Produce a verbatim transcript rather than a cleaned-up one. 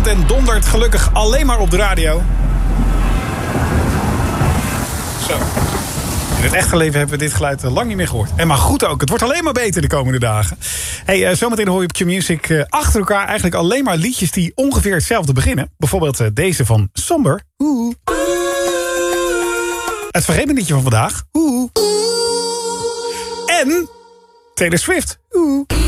regent en dondert gelukkig alleen maar op de radio. Zo. In het echte leven hebben we dit geluid lang niet meer gehoord. En maar goed ook, het wordt alleen maar beter de komende dagen. Hey, uh, zometeen hoor je op Q-Music uh, achter elkaar eigenlijk alleen maar liedjes die ongeveer hetzelfde beginnen. Bijvoorbeeld uh, deze van Somber. Oeh. Het vergeten liedje van vandaag. Oeh. En Taylor Swift. Oeh.